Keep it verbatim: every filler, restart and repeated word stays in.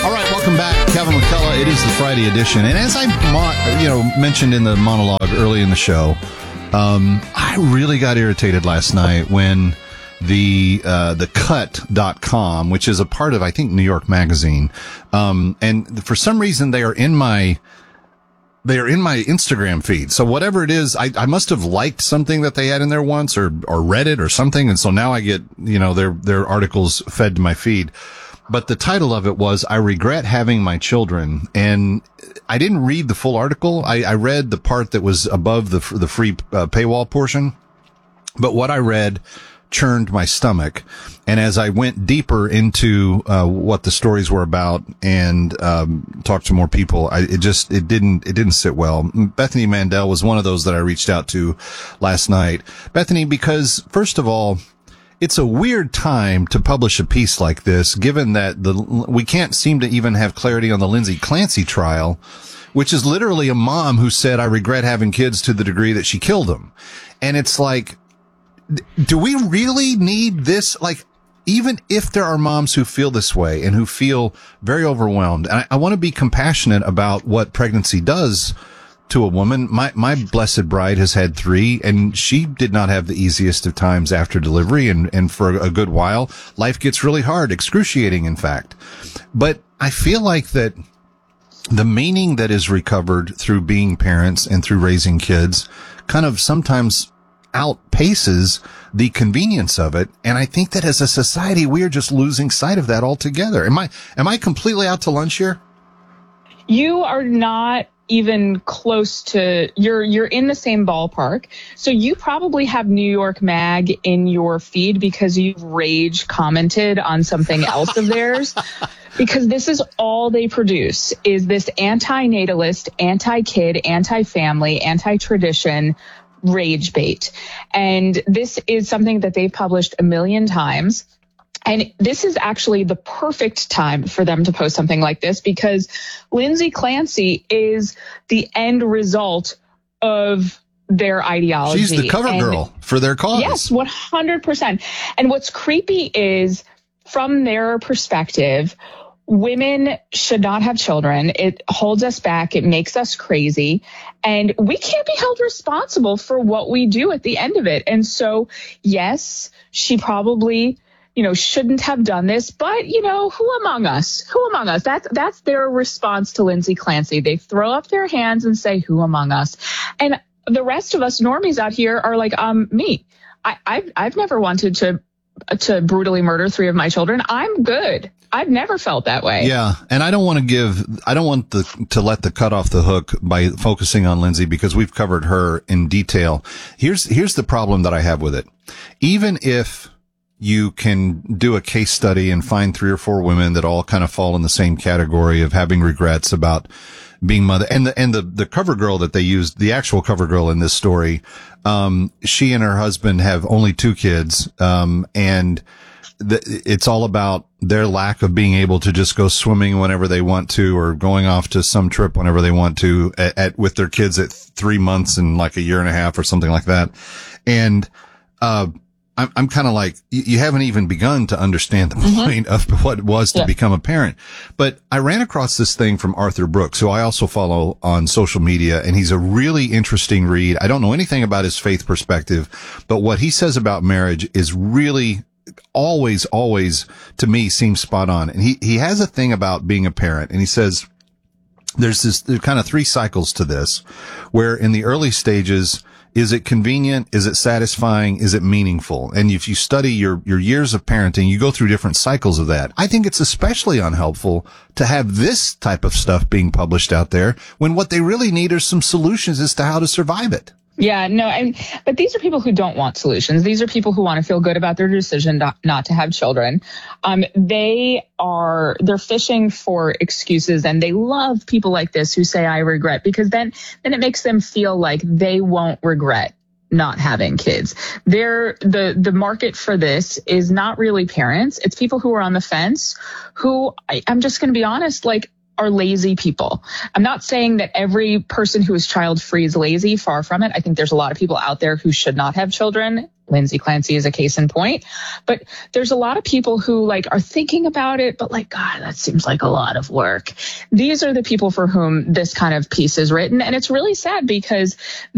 All right, welcome back, Kevin McCullough. It is the Friday edition, and as I, mo- you know, mentioned in the monologue early in the show, um, I really got irritated last night when the uh, the cut dot com, which is a part of I think New York Magazine, um, and for some reason they are in my they are in my Instagram feed. So whatever it is, I, I must have liked something that they had in there once, or or read it or something, and so now I get you know their their articles fed to my feed. But the title of it was, I regret having my children. And I didn't read the full article. I, I read the part that was above the, the free uh, paywall portion. But what I read churned my stomach. And as I went deeper into uh, what the stories were about and um, talked to more people, I, it just it didn't it didn't sit well. Bethany Mandel was one of those that I reached out to last night. Bethany, because first of all, it's a weird time to publish a piece like this, given that the we can't seem to even have clarity on the Lindsay Clancy trial, which is literally a mom who said, I regret having kids to the degree that she killed them. And it's like, do we really need this? Like, even if there are moms who feel this way and who feel very overwhelmed, and I, I want to be compassionate about what pregnancy does to a woman. My, my blessed bride has had three, and she did not have the easiest of times after delivery. And, and for a good while, life gets really hard, excruciating, in fact. But I feel like that the meaning that is recovered through being parents and through raising kids kind of sometimes outpaces the convenience of it. And I think that as a society, we are just losing sight of that altogether. Am I, am I completely out to lunch here? You are not even close to, you're you're in the same ballpark. So you probably have New York Mag in your feed because you've rage commented on something else of theirs. Because this is all they produce, is this anti-natalist, anti-kid, anti-family, anti-tradition rage bait. And this is something that they've published a million times. And this is actually the perfect time for them to post something like this, because Lindsay Clancy is the end result of their ideology. She's the cover and girl for their cause. Yes, one hundred percent. And what's creepy is, from their perspective, women should not have children. It holds us back. It makes us crazy. And we can't be held responsible for what we do at the end of it. And so, yes, she probably, you know, shouldn't have done this, but, you know, who among us? Who among us? That's, that's their response to Lindsay Clancy. They throw up their hands and say, who among us? And the rest of us normies out here are like, um, me. I, I've, I've never wanted to, to brutally murder three of my children. I'm good. I've never felt that way. Yeah. And I don't want to give, I don't want the, to let the cut off the hook by focusing on Lindsay, because we've covered her in detail. Here's, here's the problem that I have with it. Even if you can do a case study and find three or four women that all kind of fall in the same category of having regrets about being mother. And the, and the, the cover girl that they used, the actual cover girl in this story, um, she and her husband have only two kids. Um, and the, it's all about their lack of being able to just go swimming whenever they want to, or going off to some trip whenever they want to at, at with their kids at three months and like a year and a half or something like that. And, uh, I'm, I'm kind of like, you, you haven't even begun to understand the point mm-hmm. of what it was to yeah. become a parent. But I ran across this thing from Arthur Brooks, who I also follow on social media, and he's a really interesting read. I don't know anything about his faith perspective, but what he says about marriage is really always, always to me seems spot on. And he, he has a thing about being a parent, and he says there's this, there's kind of three cycles to this, where in the early stages, is it convenient? Is it satisfying? Is it meaningful? And if you study your, your years of parenting, you go through different cycles of that. I think it's especially unhelpful to have this type of stuff being published out there when what they really need are some solutions as to how to survive it. Yeah, no, and but these are people who don't want solutions. These are people who want to feel good about their decision not, not to have children. Um, they are, they're fishing for excuses, and they love people like this who say, I regret, because then, then it makes them feel like they won't regret not having kids. They're, the, the market for this is not really parents. It's people who are on the fence, who, I, I'm just going to be honest, like, are lazy people. I'm not saying that every person who is child free is lazy. Far from it. I think there's a lot of people out there who should not have children Lindsay Clancy is a case in point. But there's a lot of people who like are thinking about it, but like, God, that seems like a lot of work. These are the people for whom this kind of piece is written. And it's really sad because